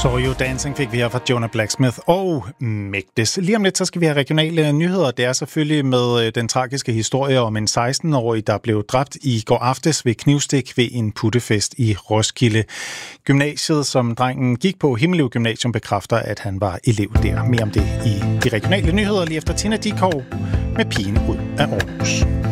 Så jo Dancing fik vi her fra Jonah Blacksmith og Mægtes. Lige om lidt, så skal vi have regionale nyheder. Det er selvfølgelig med den tragiske historie om en 16-årig, der blev dræbt i går aftes ved knivstik ved en puttefest i Roskilde. Gymnasiet, som drengen gik på, Himmelev Gymnasium, bekræfter, at han var elev der. Mere om det i de regionale nyheder lige efter Tina Dikov med Pigen ud af Aarhus.